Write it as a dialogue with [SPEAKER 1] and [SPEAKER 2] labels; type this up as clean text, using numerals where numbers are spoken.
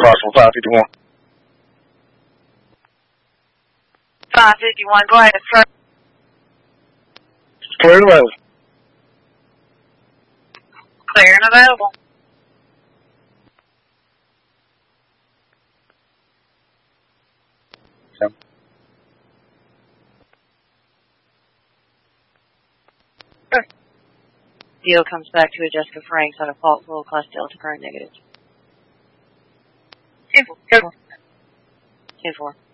[SPEAKER 1] Roswell 551.
[SPEAKER 2] 551, go ahead, sir.
[SPEAKER 1] Clear and available.
[SPEAKER 2] Clear and available.
[SPEAKER 1] Okay.
[SPEAKER 2] Deal comes back to a Jessica Franks on a fault full class Delta current negative.
[SPEAKER 1] 10-4.
[SPEAKER 2] 10-4.